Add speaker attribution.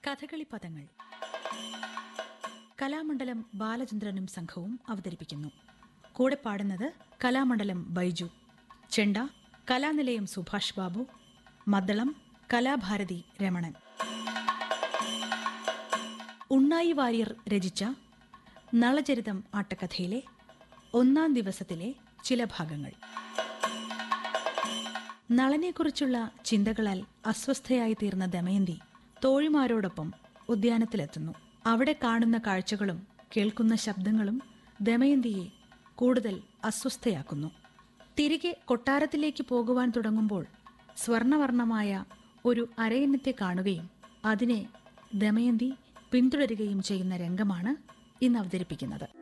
Speaker 1: കഥകളി പദങ്ങൾ കലാമണ്ഡലം ബാലചന്ദ്രനും സംഘവും അവതരിപ്പിക്കുന്നു. കൂടെ പാടുന്നത് കലാമണ്ഡലം ബൈജു, ചെണ്ട കലാനിലയം സുഭാഷ് ബാബു, മദ്ദളം കലാഭാരതി രമണൻ. ഉണ്ണായി വാര്യർ രചിച്ച നളചരിതം ആട്ടക്കഥയിലെ 1-ാം ദിവസത്തിലെ ചില ഭാഗങ്ങൾ. നളനെക്കുറിച്ചുള്ള ചിന്തകളാൽ അസ്വസ്ഥയായി തീർന്ന ദമയന്തി തോഴിമാരോടൊപ്പം ഉദ്യാനത്തിലെത്തുന്നു. അവിടെ കാണുന്ന കാഴ്ചകളും കേൾക്കുന്ന ശബ്ദങ്ങളും ദമയന്തിയെ കൂടുതൽ അസ്വസ്ഥയാക്കുന്നു. തിരികെ കൊട്ടാരത്തിലേക്ക് പോകുവാൻ തുടങ്ങുമ്പോൾ സ്വർണവർണമായ ഒരു അരയന്നത്തെ കാണുകയും അതിനെ ദമയന്തി പിന്തുടരുകയും ചെയ്യുന്ന രംഗമാണ് ഇന്ന് അവതരിപ്പിക്കുന്നത്.